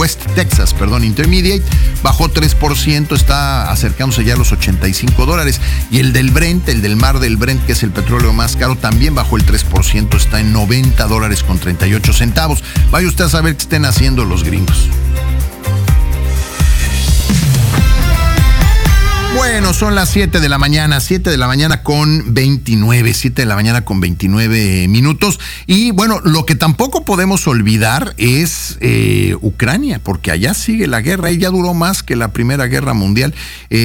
West Texas, Intermediate, bajó 3%, está acercándose ya a los $85. Y el del Brent, el del mar del Brent, que es el petróleo más caro, también bajó el 3%, está en $90.38. Vaya usted a saber qué estén haciendo los gringos. Bueno, son las 7 de la mañana con 29 minutos. Y bueno, lo que tampoco podemos olvidar es Ucrania, porque allá sigue la guerra, y ya duró más que la Primera Guerra Mundial.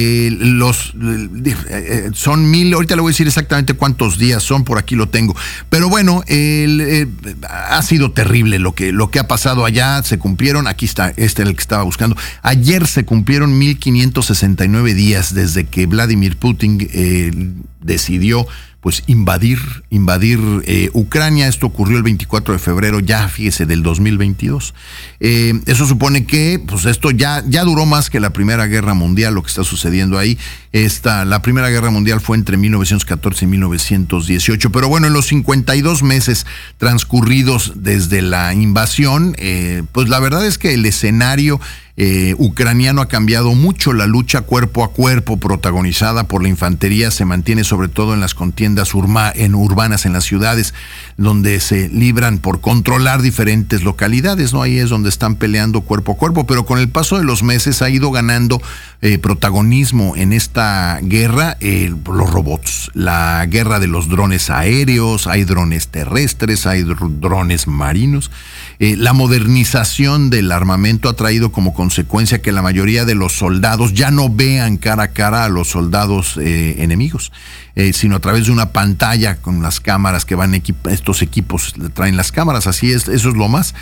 Son 1000, ahorita le voy a decir exactamente cuántos días son, por aquí lo tengo. Pero bueno, ha sido terrible lo que ha pasado allá. Se cumplieron, aquí está, este era el que estaba buscando. Ayer se cumplieron 1569 días desde que Vladimir Putin decidió pues invadir Ucrania. Esto ocurrió el 24 de febrero, ya fíjese, del 2022. Eso supone que pues esto ya duró más que la Primera Guerra Mundial, lo que está sucediendo ahí. La Primera Guerra Mundial fue entre 1914 y 1918, pero bueno, en los 52 meses transcurridos desde la invasión, pues la verdad es que el escenario ucraniano ha cambiado mucho. La lucha cuerpo a cuerpo protagonizada por la infantería se mantiene sobre todo en las contiendas urbanas en las ciudades, donde se libran por controlar diferentes localidades, ¿no? Ahí es donde están peleando cuerpo a cuerpo, pero con el paso de los meses ha ido ganando protagonismo en esta guerra los robots, la guerra de los drones aéreos, hay drones terrestres, hay drones marinos. La modernización del armamento ha traído como consecuencia que la mayoría de los soldados ya no vean cara a cara a los soldados enemigos, sino a través de una pantalla con las cámaras que van estos equipos traen las cámaras. Así es, eso es lo más.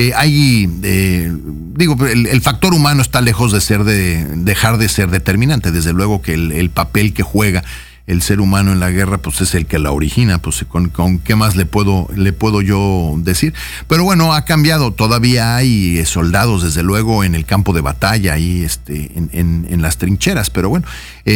El factor humano está lejos de dejar de ser determinante. Desde luego que el papel que juega el ser humano en la guerra pues es el que la origina, pues con qué más le puedo yo decir. Pero bueno, ha cambiado, todavía hay soldados desde luego en el campo de batalla y en las trincheras, pero bueno,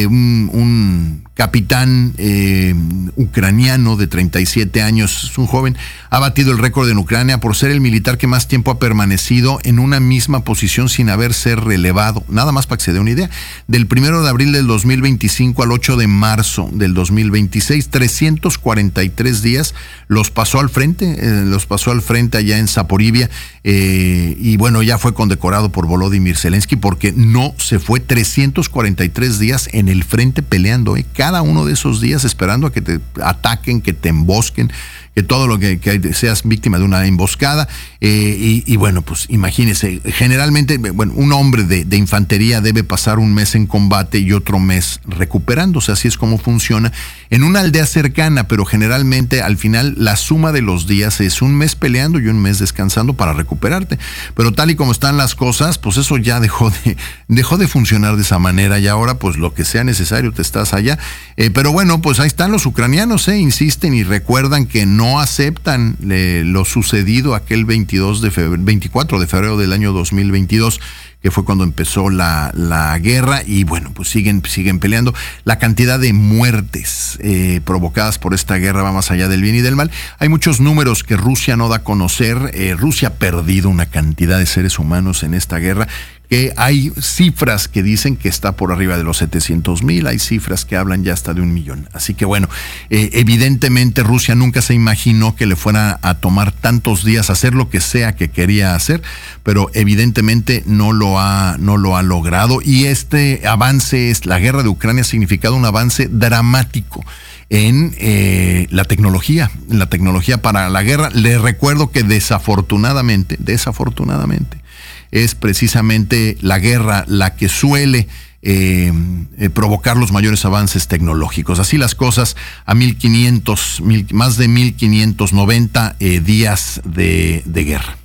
un capitán ucraniano de 37 años, es un joven, ha batido el récord en Ucrania por ser el militar que más tiempo ha permanecido en una misma posición sin haber ser relevado. Nada más para que se dé una idea. Del 1 de abril del 2025 al 8 de marzo del 2026, 343 días los pasó al frente allá en Zaporivia, y bueno, ya fue condecorado por Volodymyr Zelensky porque no se fue 343 días en el frente peleando, cada uno de esos días esperando a que te ataquen, que te embosquen, que todo lo que seas víctima de una emboscada, y bueno, pues imagínese, generalmente, bueno, un hombre de infantería debe pasar un mes en combate y otro mes recuperándose, así es como funciona en una aldea cercana, pero generalmente al final la suma de los días es un mes peleando y un mes descansando para recuperarte, pero tal y como están las cosas, pues eso ya dejó de funcionar de esa manera, y ahora pues lo que sea necesario te estás allá, pero bueno, pues ahí están los ucranianos, insisten y recuerdan que no aceptan lo sucedido aquel 24 de febrero del año 2022, que fue cuando empezó la guerra, y bueno, pues siguen peleando. La cantidad de muertes provocadas por esta guerra va más allá del bien y del mal. Hay muchos números que Rusia no da a conocer. Rusia ha perdido una cantidad de seres humanos en esta guerra, que hay cifras que dicen que está por arriba de los 700,000, hay cifras que hablan ya hasta de 1,000,000. Así que bueno, evidentemente Rusia nunca se imaginó que le fuera a tomar tantos días hacer lo que sea que quería hacer, pero evidentemente no lo ha logrado, y este avance, la guerra de Ucrania ha significado un avance dramático en la tecnología para la guerra. Les recuerdo que desafortunadamente, es precisamente la guerra la que suele provocar los mayores avances tecnológicos. Así las cosas, a más de 1590 días de guerra.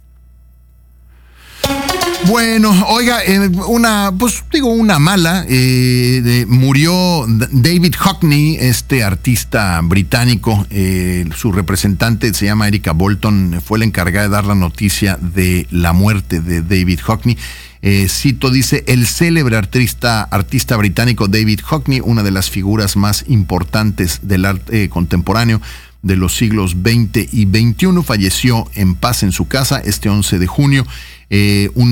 Bueno, oiga, una mala, murió David Hockney, este artista británico, su representante se llama Erica Bolton, fue la encargada de dar la noticia de la muerte de David Hockney. Cito, dice: el célebre artista británico David Hockney, una de las figuras más importantes del arte contemporáneo de los siglos XX y XXI, falleció en paz en su casa este 11 de junio. Un